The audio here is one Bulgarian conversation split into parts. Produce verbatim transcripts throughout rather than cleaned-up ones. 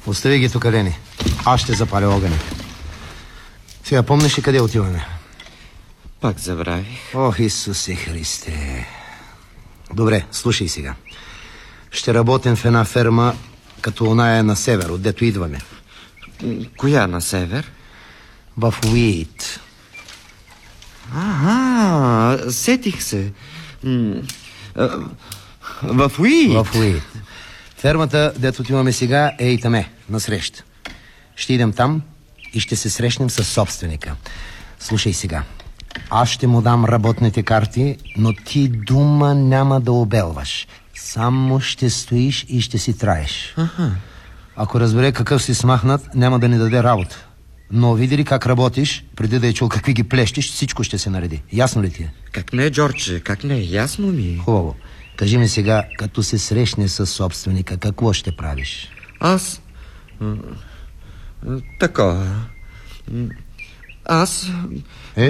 Остави ги тук, Лени. Аз ще запаля огъня. Сега помниш ли къде отиваме? Пак забравих. Ох, Исусе Христе. Добре, слушай сега. Ще работим в една ферма, като оная на север, отдето идваме. Коя на север? В Уит. Ага, сетих се. В Уит? В Уит. Фермата, дето отиваме сега, е и таме, насреща. Ще идем там и ще се срещнем с собственика. Слушай сега. Аз ще му дам работните карти, но ти дума няма да обелваш. Само ще стоиш и ще си траеш. Ага. Ако разбере какъв си смахнат, няма да ни даде работа. Но види ли как работиш, преди да е чул какви ги плещиш, всичко ще се нареди. Ясно ли ти е? Как не, Джордже, как не, ясно ми. Хубаво. Кажи ми сега, като се срещне с собственика, какво ще правиш? Аз... Такова. Аз... Е?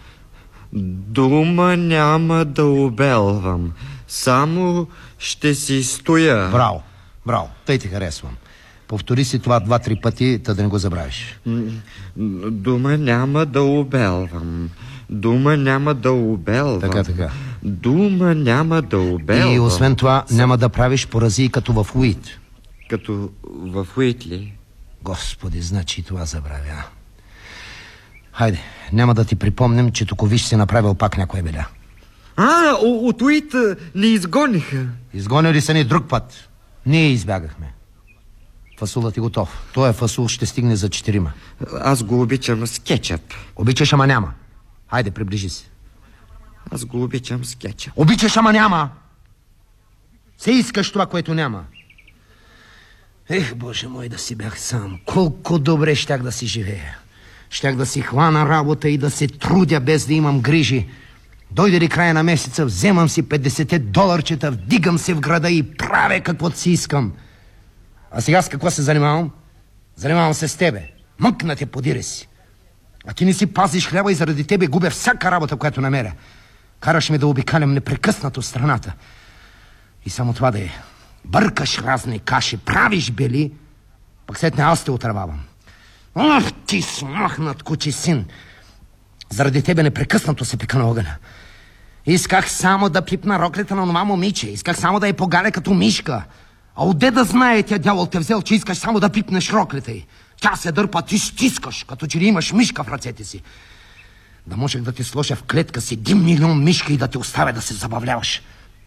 Дума няма да обелвам. Само ще си стоя. Браво, браво, тъй ти харесвам. Повтори си това два-три пъти, та да не го забравиш. Дума няма да обелвам. Дума няма да обелвам. Така, така. Дума няма да обелвам. И освен това, няма да правиш поразии като в Уит. Като в Уит ли? Господи, значи това забравя. Хайде, няма да ти припомням, че тук виж си направил пак някоя беля. А, от Уит не изгониха. Изгонили са ни друг път. Ние избягахме. Фасулът е готов. Той фасул ще стигне за четирима. Аз го обичам с кетчъп. Обичаш, ама няма. Хайде, приближи се. Аз го обичам с кетчъп. Обичаш, ама няма. Се искаш това, което няма. Ех, Боже мой, да си бях сам. Колко добре щях да си живея. Щях да си хвана работа и да се трудя без да имам грижи. Дойде ли края на месеца, вземам си петдесет доларчета, вдигам се в града и правя каквото си искам. А сега с какво се занимавам? Занимавам се с тебе. Мъкна те, подире си. А ти не си пазиш хляба и заради тебе губя всяка работа, която намеря. Караш ме да обикалям непрекъснато страната. И само това да е. Бъркаш разни каши, правиш бели, пък сетне аз те отрававам. Ах, ти смахнат кучи син. Заради тебе непрекъснато се пика на огъня. Исках само да пипна роклята на това момиче. Исках само да я погаля като мишка. А отде да знае тя дявол те взел, че искаш само да пипнеш роклята й. Тя се дърпа, ти стискаш, като че ли имаш мишка в ръцете си. Да можех да ти сложа в клетка си един милион мишки и да те оставя да се забавляваш.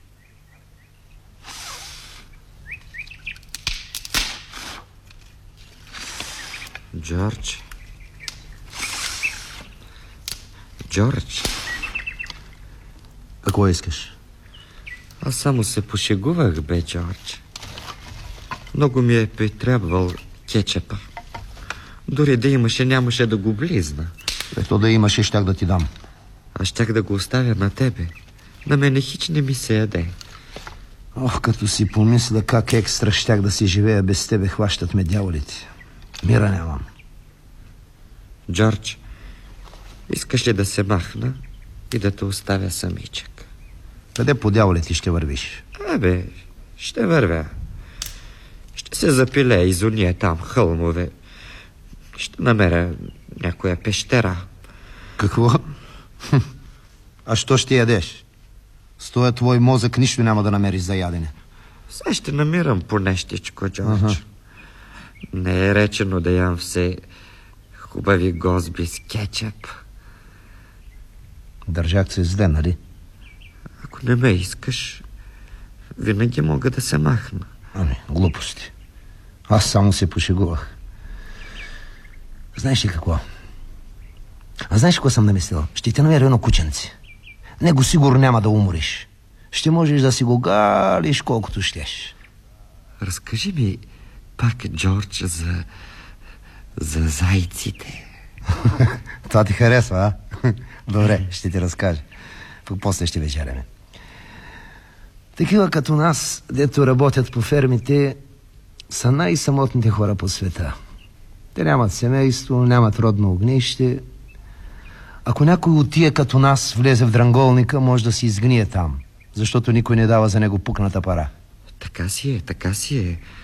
Джордж. Джордж. Какво искаш? Аз само се пошегувах, бе, Джордж. Много ми е притребвал кетчъпа. Дори да имаше, нямаше да го близна. Ето да имаше, щях да ти дам. Аз щях да го оставя на тебе. На мене хич не ми се яде. Ох, като си помисля как екстра щях да си живея без тебе, хващат ме дяволите. Мира нямам. Джордж, искаш ли да се махна и да те оставя самичък? Къде по дяволите ще вървиш? Абе, ще вървя. Ще се запилея из уния там хълмове. Ще намеря някоя пещера. Какво? А що ще ядеш? С този твой мозък нищо няма да намериш за ядене. Сега ще намирам по нещичко, Джордж. Ага. Не е речено да ям все хубави гозби с кетчъп. Държах се зле, нали? Ако не ме искаш, винаги мога да се махна. Ами, глупости. Аз само се пошегувах. Знаеш ли какво? А знаеш какво съм намислил? Ще те намеря едно кученце. Него сигурно няма да умориш. Ще можеш да си го галиш колкото щеш. Разкажи ми пак, Джордж, за... за зайците. Това ти харесва, а? Добре, ще ти разкажа. Пък после ще вечеряме. Такива като нас, дето работят по фермите, са най-самотните хора по света. Те нямат семейство, нямат родно огнище. Ако някой от тия като нас влезе в дранголника, може да си изгние там, защото никой не дава за него пукната пара. Така си е, така си е.